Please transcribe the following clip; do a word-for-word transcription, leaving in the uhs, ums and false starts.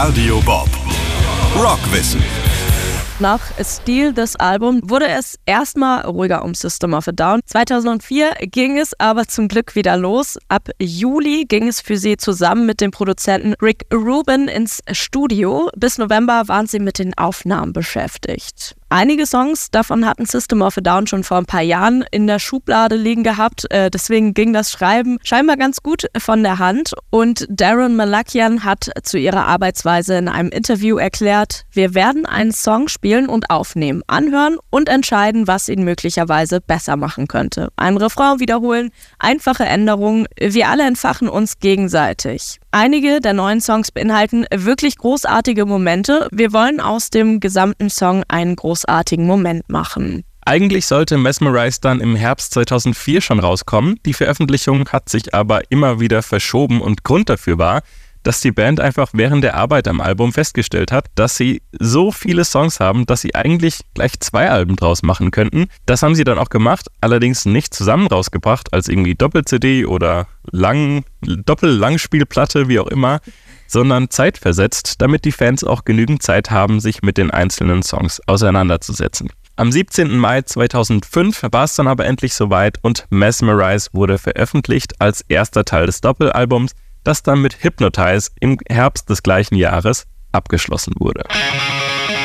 Radio Bob. Rockwissen. Nach Steal This Album wurde es erstmal ruhiger um System of a Down. zweitausendvier ging es aber zum Glück wieder los. Ab Juli ging es für sie zusammen mit dem Produzenten Rick Rubin ins Studio. Bis November waren sie mit den Aufnahmen beschäftigt. Einige Songs davon hatten System of a Down schon vor ein paar Jahren in der Schublade liegen gehabt. Äh, deswegen ging das Schreiben scheinbar ganz gut von der Hand. Und Daron Malakian hat zu ihrer Arbeitsweise in einem Interview erklärt: Wir werden einen Song spielen und aufnehmen, anhören und entscheiden, was ihn möglicherweise besser machen könnte. Ein Refrain wiederholen, einfache Änderungen. Wir alle entfachen uns gegenseitig. Einige der neuen Songs beinhalten wirklich großartige Momente. Wir wollen aus dem gesamten Song einen großartigen Moment machen. Eigentlich sollte Mesmerize dann im Herbst zweitausendvier schon rauskommen. Die Veröffentlichung hat sich aber immer wieder verschoben und Grund dafür war, dass die Band einfach während der Arbeit am Album festgestellt hat, dass sie so viele Songs haben, dass sie eigentlich gleich zwei Alben draus machen könnten. Das haben sie dann auch gemacht, allerdings nicht zusammen rausgebracht als irgendwie Doppel-C D oder lang, Doppel-Langspielplatte, wie auch immer, sondern zeitversetzt, damit die Fans auch genügend Zeit haben, sich mit den einzelnen Songs auseinanderzusetzen. Am siebzehnten Mai zweitausendfünf war es dann aber endlich soweit und Mesmerize wurde veröffentlicht als erster Teil des Doppelalbums, das dann mit Hypnotize im Herbst des gleichen Jahres abgeschlossen wurde.